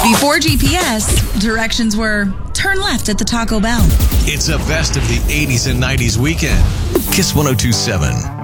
Before GPS, directions were turn left at the Taco Bell. It's a best of the 80s and 90s weekend. Kiss 102.7.